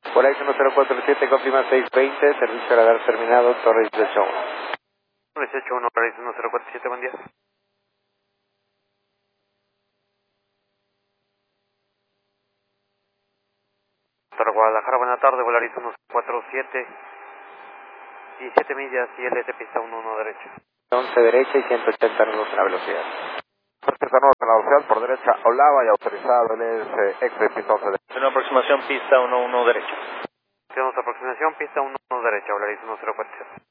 Volaris 1047, confirma 620, servicio radar terminado, Torre 18. 18-1, Volaris 1047, buen día. Torre Guadalajara, buena tarde, Volaris 1047 y 7 millas y LS pista 11 derecha. 11 derecha y 180 nudos a la velocidad. Fuertes nudos en la velocidad por derecha, Olava y autorizado LS X pista 11 derecha. Una aproximación pista 11 derecha. Tenemos aproximación, pista 11 derecha, Volaris 1047.